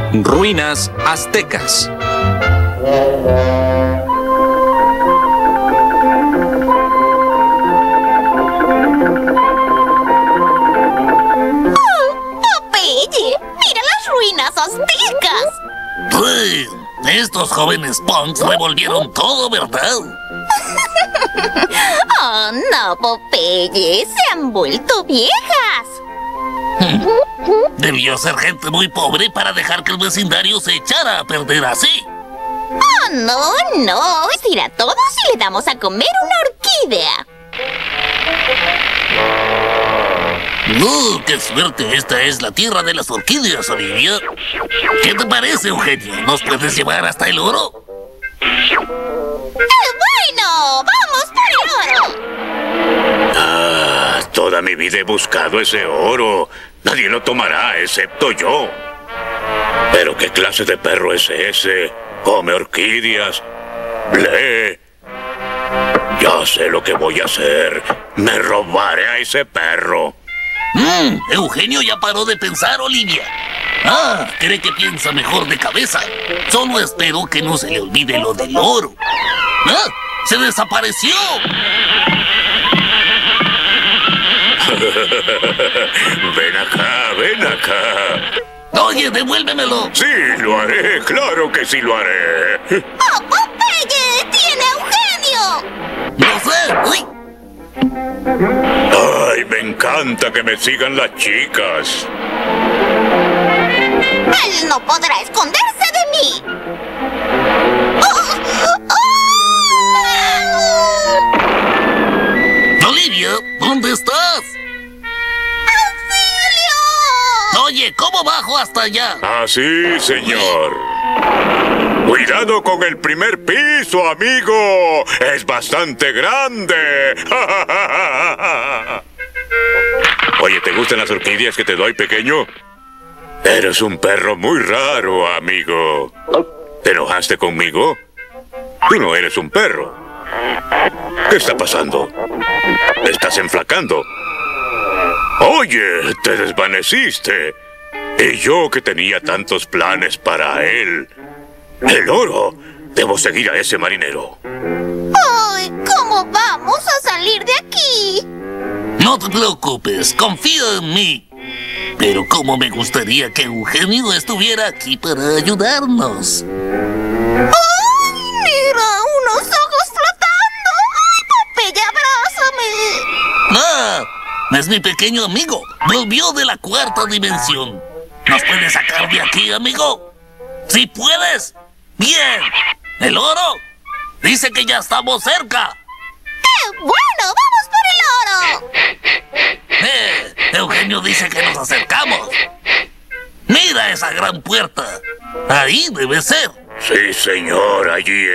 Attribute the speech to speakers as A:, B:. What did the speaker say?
A: Ruinas aztecas.
B: ¡Popeye! ¡Mira las ruinas aztecas!
C: Sí, estos jóvenes punks revolvieron todo, ¿verdad?
B: ¡Oh, no, Popeye! ¡Se han vuelto viejas!
C: Debió ser gente muy pobre para dejar que el vecindario se echara a perder así.
B: ¡Oh, no! Es ir a todos y le damos a comer una orquídea.
C: ¡Qué suerte! Esta es la tierra de las orquídeas, Olivia. ¿Qué te parece, Eugenio? ¿Nos puedes llevar hasta el oro?
B: ¡Bueno! ¡Vamos por el oro!
D: Toda mi vida he buscado ese oro. Nadie lo tomará, excepto yo. ¿Pero qué clase de perro es ese? Come orquídeas. Lee. Ya sé lo que voy a hacer. Me robaré a ese perro.
C: Eugenio ya paró de pensar, Olivia. Cree que piensa mejor de cabeza. Solo espero que no se le olvide lo del oro. ¡Se desapareció!
D: Ven acá.
C: Oye, devuélvemelo.
D: Sí, lo haré, claro que sí lo haré.
B: ¡Oh, Popeye! ¡Tiene a Eugenio!
C: No sé. ¡Uy!
D: Ay, me encanta que me sigan las chicas.
B: ¡Él no podrá esconderse de mí!
C: Olivia, ¿dónde estás?
B: ¡Auxilio!
C: Oye, ¿cómo bajo hasta allá?
D: Así, señor. Cuidado con el primer piso, amigo. Es bastante grande. Oye, ¿te gustan las orquídeas que te doy, pequeño? Eres un perro muy raro, amigo. ¿Te enojaste conmigo? Tú no eres un perro. ¿Qué está pasando? Estás enflacando. Oye, te desvaneciste. Y yo que tenía tantos planes para él. El oro. Debo seguir a ese marinero.
B: ¡Ay! ¿Cómo vamos a salir de aquí?
C: No te preocupes, confía en mí. Pero cómo me gustaría que Eugenio estuviera aquí para ayudarnos.
B: ¡Ay! ¡Mira! ¡Unos ojos flotando! ¡Ay, Popeye, abrázame!
C: Es mi pequeño amigo. Volvió de la cuarta dimensión. ¿Nos puedes sacar de aquí, amigo? ¡Sí puedes! ¡Bien! ¿El oro? Dice que ya estamos cerca.
B: ¡Bueno! ¡Vamos por el oro!
C: Eugenio dice que nos acercamos. Mira esa gran puerta. Ahí debe ser.
D: Sí, señor, allí